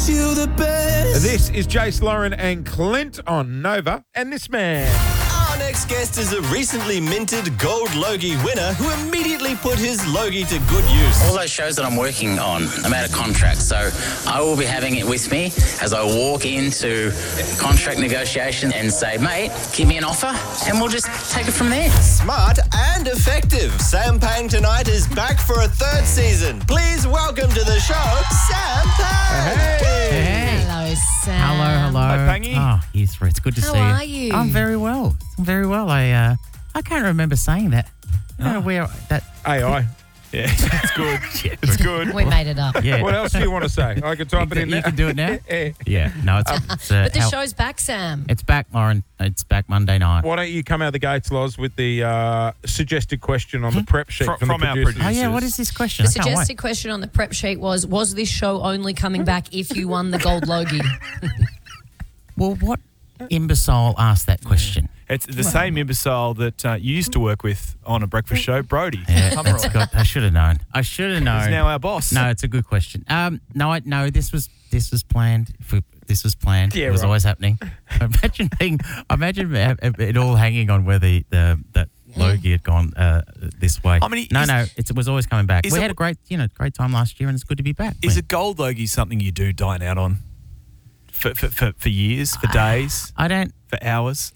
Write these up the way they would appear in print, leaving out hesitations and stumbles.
you the best. This is Jace, Lauren and Clint on Nova. And this man. Our next guest is a recently minted Gold Logie winner who immediately put his Logie to good use. All those shows that I'm working on, I'm out of contract, so I will be having it with me as I walk into contract negotiation and say, mate, give me an offer and we'll just take it from there. Smart and effective. Sam Pang tonight is back for a third season. Please welcome to the show, Sam Pang. Hey. Hello, Sam. Hello. Hi, Pangy. Oh, yes, it's good to How see you. are you? I'm very well. I can't remember saying that. I don't know where that. AI. Yeah, it's good. It's good. We made it up. Yeah. What else do you want to say? I can type it in there. You can do it now. Yeah. Yeah. No, it's. But the show's back, Sam. It's back, Lauren. It's back Monday night. Why don't you come out the gates, Loz, with the suggested question on the prep sheet from From the our producers. Oh yeah. What is this question? The I can't wait. suggested question on the prep sheet was this show only coming back if you won the Gold Logie? Well, what imbecile asked that question? It's the same imbecile that you used to work with on a breakfast show, Brody. Yeah, that's got, I should have known. He's now our boss. No, it's a good question. No, this was planned. This was planned. Yeah, it was right. always happening. Imagine it all hanging on where that Logie had gone this way. It was always coming back. We had a great time last year, and it's good to be back. Is a Gold Logie something you do dine out on for years, for days, I don't. for hours?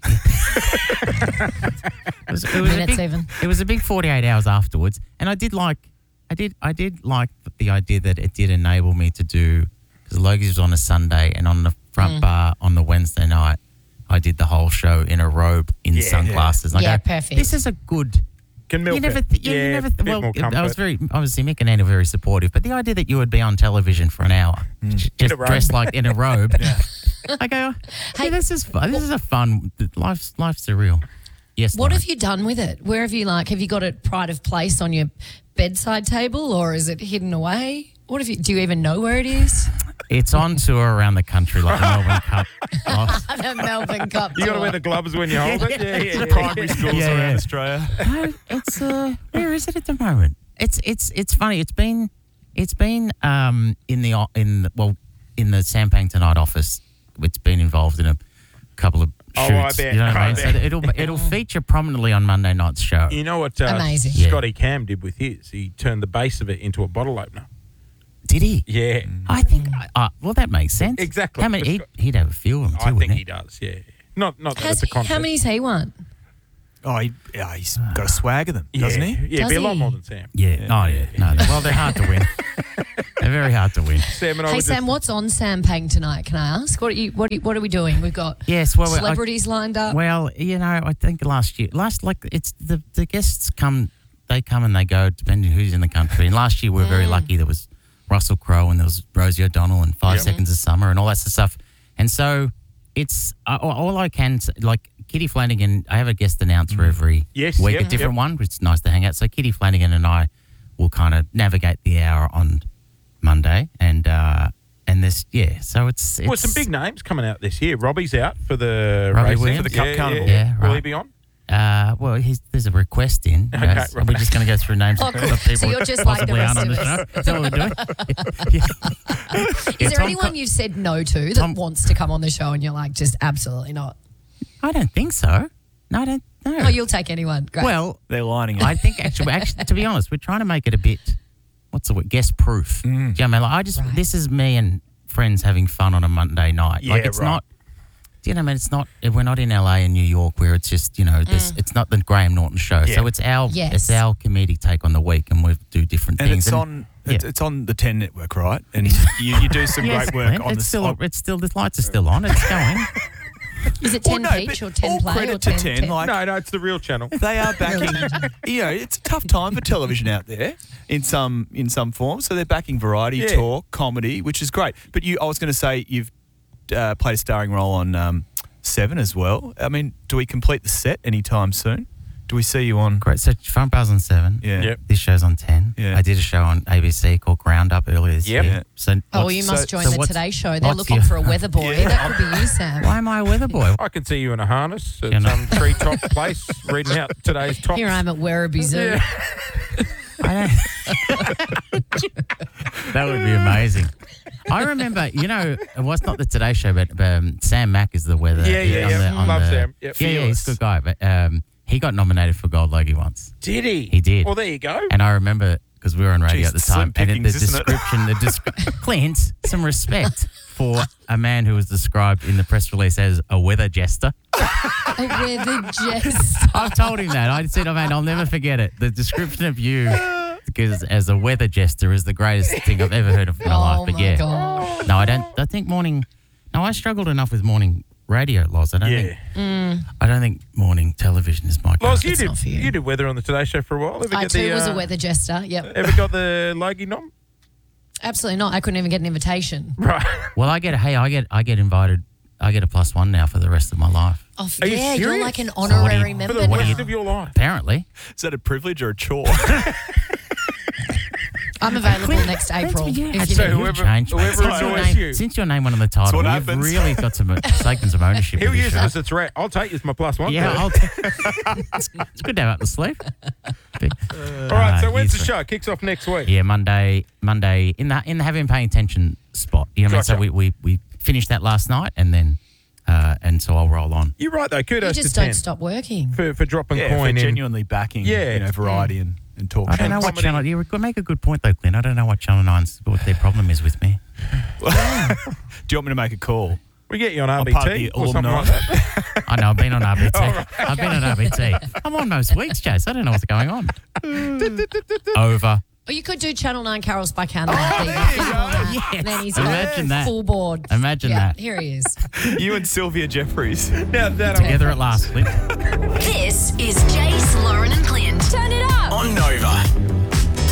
It was Minutes even. It was a big 48 hours afterwards, and I did like the idea that it did enable me to do, because Logie's was on a Sunday and on the front bar on the Wednesday night, I did the whole show in a robe in sunglasses. And I go, perfect. This is a good. Can milk You never, it. you never. bit Well, more comfort. I was obviously Mick and Anna were very supportive, but the idea that you would be on television for an hour, just a robe. dressed like in a robe, I go, hey, this is fun. This is a fun. Life's surreal. Yes. What Lauren. have you done with it? Where have you got it pride of place on your bedside table, or is it hidden away? Do you even know where it is? It's on tour around the country like the Melbourne Cup. The Melbourne Cup. You got to wear the gloves when you hold it. Yeah. Primary schools Yeah, around yeah. Australia. No, it's where is it at the moment? It's funny. It's been in the Sam Pang Tonight office. It's been involved in a couple of Oh, shoots. I bet. You know what I mean? I bet. So it'll feature prominently on Monday night's show. You know what Amazing. Scotty Cam did with his? He turned the base of it into a bottle opener. Did he? Yeah. I think. Well, that makes sense. Exactly. How many? He'd have a few of them too. I think wouldn't he does, yeah. Not that it's a contest. How many's he won? Oh, he's got a swag of them, doesn't he? Yeah, Does be a lot he? more than Sam. Yeah. Oh, yeah. No. Well, they're hard to win. They're very hard to win. Sam and I Hey were Sam, what's on Sam Pang tonight? Can I ask? What are we doing? We've got Yes. Well, celebrities lined up. Well, I think it's the guests come, they come and they go depending who's in the country. And last year we were very lucky. There was Russell Crowe and there was Rosie O'Donnell and 5 Seconds of Summer and all that sort of stuff. And so it's all I can like Kitty Flanagan. I have a guest announcer every week, a different one, which is nice to hang out. So Kitty Flanagan and I will kind of navigate the hour on Monday and this so it's well, some big names coming out this year. Robbie's out for the Robbie racing. Williams? For the Cup Carnival. Yeah, Will he right. be on? Well, there's a request in. Okay, Are we right. just going to go through names Oh, of cool. people So you're just like the possibly rest aren't on of the us. show? Is that what we're doing? Is there anyone you've said no to that wants to come on the show and you're like, just absolutely not? I don't think so. No, I don't know. Oh, you'll take anyone. Great. Well, They're lining up. I think actually, to be honest, we're trying to make it a bit, what's the word, guest proof. Do you know what I mean? Like, this is me and friends having fun on a Monday night. Yeah, like, it's right. not, do you know what I mean? It's not, we're not in LA and New York where it's just, it's not the Graham Norton show. Yeah. So it's our comedic take on the week and we do different And things. it's on the 10 network, right? And you do some Yes, great work Clint, on it's still the lights are still on. It's going. Is it 10 Well, no, peach but or 10 all play credit or to 10? 10, like- No, it's the real channel. They are backing. It's a tough time for television out there in some form. So they're backing variety, talk, comedy, which is great. But I was going to say you've played a starring role on 7 as well. I mean, do we complete the set anytime soon? Do we see you on? Great. So Front Bar's on 7. Yeah. Yep. This show's on 10. Yeah. I did a show on ABC called Ground Up earlier this Yep. year. Yeah. So Oh, you must join the what's- Today Show. They're what's looking your- for a weather boy. That could be you, Sam. Why am I a weather boy? I can see you in a harness at You know. some treetop place reading out today's top. Here I am at Werribee Zoo. I don't- that would be amazing. I remember, it was not the Today Show, but Sam Mack is the weather. Yeah. Love Sam. Yep. Yeah, he's a good guy. But he got nominated for Gold Logie once. Did he? He did. Well, there you go. And I remember, because we were on radio at the time, slim and the pickings, isn't it? description, Clint, some respect for a man who was described in the press release as a weather jester. A weather jester. I've told him that. I said, man, I'll never forget it. The description of you as a weather jester is the greatest thing I've ever heard of in my life. But yeah, God. no, I think morning. No, I struggled enough with morning radio, Loz. I don't think morning television is my Loz, go. you did weather on the Today Show for a while. I too was a weather jester. Yep. Ever got the Logie nom? Absolutely not. I couldn't even get an invitation. Right. Well, I get invited. I get a +1 now for the rest of my life. Oh, Are you yeah, you're serious? like an honorary For member the rest now. of your life. Apparently. Is that a privilege or a chore? I'm available next April. If you So need. whoever changed, mate. whoever annoys you, Since your name went on the title, what you've happens. really got taken some ownership. he'll of this use it show. as a threat. I'll take you as my +1. Yeah, it's good to have up the sleeve. All right. So when's the show? Kicks off next week. Yeah, Monday in the have been paying attention spot. You know what I mean? Gotcha. So we finished that last night, and then and so I'll roll on. You're right though. You Kudos just to don't 10 stop working. for dropping yeah, coin for in. genuinely backing variety and talk I don't show. know what comedy. channel. You make a good point though, Clint. I don't know what Channel 9's what their problem is with me. Do you want me to make a call? We get you on I'm part of RBT the or something alumni. like that. I know, I've been on RBT. I've been on RBT. I'm on most weeks, Chase. I don't know what's going on. Over. Or you could do Channel 9 Carols by Candle. Yes. Then he's Imagine got that. full board. Imagine that. Here he is. You and Sylvia Jeffries. Now that Together at last, Clint. This is Jace, Lauren, and Clint. Turn it up On Nova.